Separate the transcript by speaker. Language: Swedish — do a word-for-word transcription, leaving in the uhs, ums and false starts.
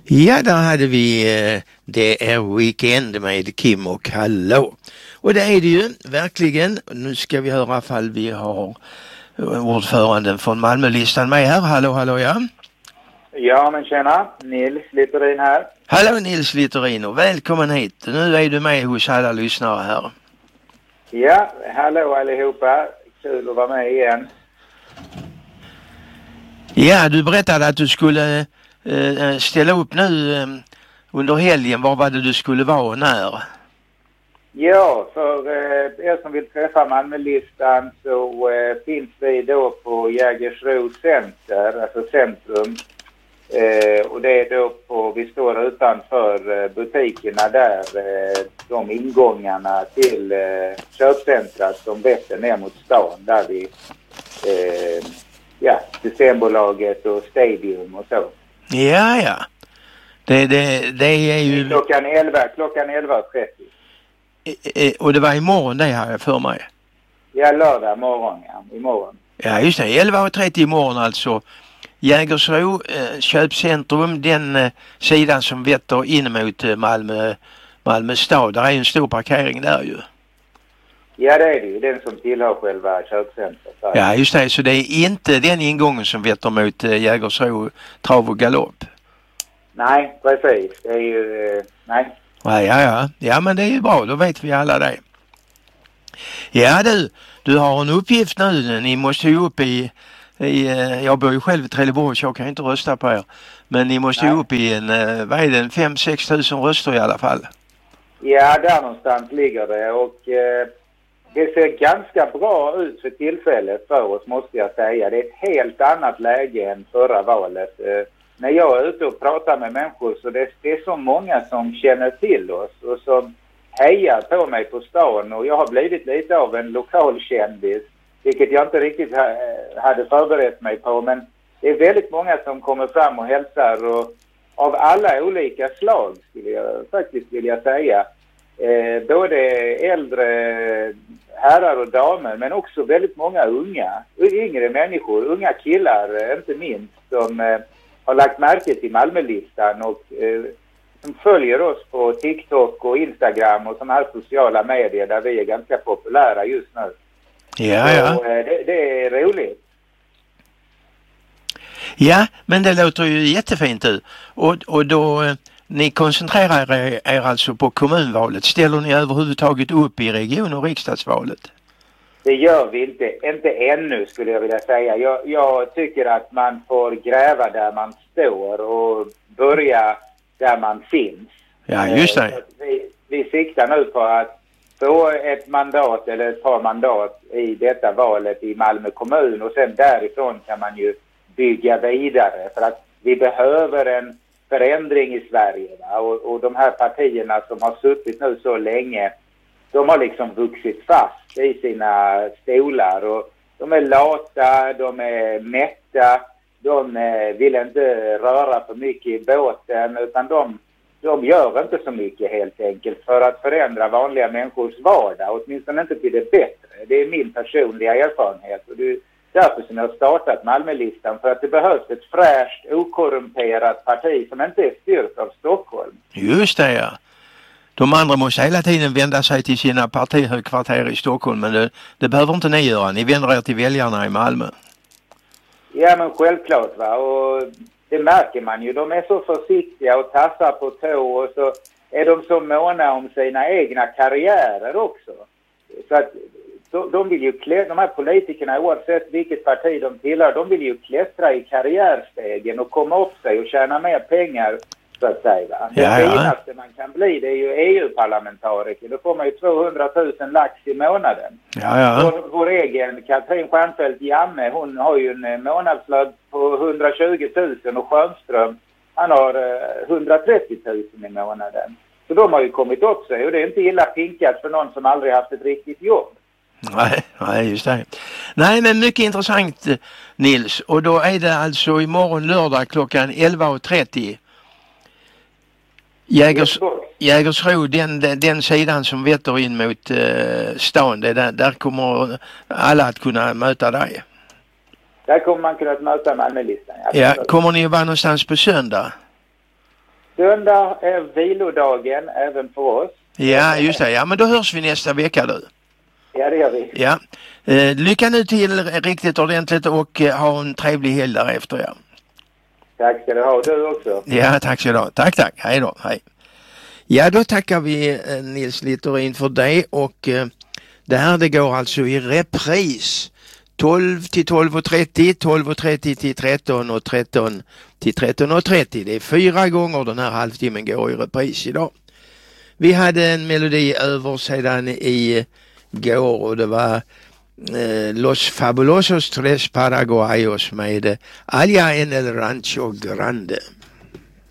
Speaker 1: Ja, där hade vi eh, Det är weekend med Kim och Hallå. Och det är det ju, verkligen. Nu ska vi höra ifall vi har ordföranden från Malmölistan med här. Hallå, hallå, ja.
Speaker 2: Ja, men tjena. Nils Littorin här.
Speaker 1: Hallå Nils Littorin och välkommen hit. Nu är du med hos alla lyssnare här.
Speaker 2: Ja, hallå allihopa. Kul att vara med igen.
Speaker 1: Ja, du berättade att du skulle eh, ställa upp nu eh, under helgen. Var var det du skulle vara och när?
Speaker 2: Ja, för eh, er som vill träffa Malmölistan så eh, finns vi då på Jägersro Center, alltså centrum. Eh, och det är då på, vi står utanför eh, butikerna där, eh, de ingångarna till eh, köpcentrat som vetter ner mot stan där vi, eh, ja, Systembolaget och Stadium och så.
Speaker 1: Ja, ja. Det, det, det är ju...
Speaker 2: Klockan elva, klockan elva trettio.
Speaker 1: Eh, och det var imorgon det här jag för mig.
Speaker 2: Ja, lördag morgon, ja, imorgon.
Speaker 1: Ja, just det. elva trettio imorgon alltså. Jägersro eh, köpcentrum, den eh, sidan som vetter in mot eh, Malmö, Malmö stad. Där är en stor parkering där ju.
Speaker 2: Ja, det är det ju. Den som tillhör själva köpcentret.
Speaker 1: Ja, just det. Så det är inte den ingången som vetter mot eh, Jägersro trav och galopp.
Speaker 2: Nej, precis. Det är ju... Eh, nej.
Speaker 1: Ja, ja, ja. Ja, men det är ju bra. Då vet vi alla det. Ja, du. Du har en uppgift nu. Ni måste ju upp i... I, jag bor ju själv i Trelleborg så jag kan inte rösta på er. Men ni måste ju upp i en, vad är det, en fem sex tusen röster i alla fall.
Speaker 2: Ja, där någonstans ligger det. Och eh, det ser ganska bra ut för tillfället för oss, måste jag säga. Det är ett helt annat läge än förra valet. Eh, när jag är ute och pratar med människor så det, det är så många som känner till oss och som hejar på mig på stan. Och jag har blivit lite av en lokal kändis. Vilket jag inte riktigt ha, hade förberett mig på. Men det är väldigt många som kommer fram och hälsar. Och av alla olika slag skulle jag faktiskt vilja säga. Eh, både äldre herrar och damer. Men också väldigt många unga. Yngre människor. Unga killar inte minst. Som eh, har lagt märke till Malmölistan. Och eh, som följer oss på TikTok och Instagram. Och sådana här sociala medier. Där vi är ganska populära just nu.
Speaker 1: Ja, ja.
Speaker 2: Så, det, det är roligt.
Speaker 1: Ja, men det låter ju jättefint ut. Och, och då, ni koncentrerar er, er alltså på kommunvalet. Ställer ni överhuvudtaget upp i region- och riksdagsvalet?
Speaker 2: Det gör vi inte. Inte ännu skulle jag vilja säga. Jag, jag tycker att man får gräva där man står och börja där man finns.
Speaker 1: Ja, just det.
Speaker 2: Vi, vi siktar nu på att få ett mandat eller ett par mandat i detta valet i Malmö kommun och sen därifrån kan man ju bygga vidare för att vi behöver en förändring i Sverige. Och, och de här partierna som har suttit nu så länge, de har liksom vuxit fast i sina stolar och de är lata, de är mätta, de vill inte röra för mycket i båten utan de De gör inte så mycket helt enkelt för att förändra vanliga människors vardag. Åtminstone inte till det bättre. Det är min personliga erfarenhet. Och det är därför som jag har startat Malmölistan. För att det behövs ett fräscht, okorrumperat parti som inte är styrt av Stockholm.
Speaker 1: Just det, ja. De andra måste hela tiden vända sig till sina partihögkvarter i Stockholm. Men det, det behöver inte ni göra. Ni vänder er till väljarna i Malmö.
Speaker 2: Ja, men självklart va. Och det märker man ju. De är så försiktiga och tassar på tå och så är de så måna om sina egna karriärer också. Så att de, de vill ju klä, de här politikerna oavsett vilket parti de tillhör, de vill ju klättra i karriärstegen och komma upp sig och tjäna mer pengar så att säga. Det
Speaker 1: ja, ja.
Speaker 2: finaste man kan bli det är ju E U-parlamentariker. Då får man ju tvåhundratusen lax i månaden.
Speaker 1: Ja, ja.
Speaker 2: Vår, vår egen Katrin Stjernfeldt Jamme, hon har ju en månadslön på hundratjugo tusen och Schönström, han har eh, hundratrettio tusen i månaden. Så de har ju kommit upp sig och det är inte illa pinkat för någon som aldrig haft ett riktigt jobb.
Speaker 1: Nej, nej, just det. Nej, men mycket intressant Nils. Och då är det alltså imorgon lördag klockan elva trettio. Jägers, Jägersro, den, den, den sidan som vetter in mot eh, stan, det där, där kommer alla att kunna möta dig.
Speaker 2: Där kommer man kunna möta Malmölistan.
Speaker 1: Ja, kommer ni att vara någonstans på söndag?
Speaker 2: Söndag är vilodagen även för oss.
Speaker 1: Ja, just det. Ja, men då hörs vi nästa vecka du.
Speaker 2: Ja, det gör vi.
Speaker 1: Ja. Eh, lycka nu till riktigt ordentligt och eh, ha en trevlig helg därefter. Ja.
Speaker 2: Tack ska du ha, du också.
Speaker 1: Ja, tack så du ha. Tack, tack. Hej då. Hej. Ja, då tackar vi eh, Nils Littorin för det och eh, det här det går alltså i repris. tolv till tolv och trettio, tolv och trettio till tretton och tretton till tretton och trettio. Det är fyra gånger den här halvtimmen går i repris idag. Vi hade en melodi över sedan i går och det var eh, Los Fabulosos Tres Paraguayos med Allá en el Rancho Grande.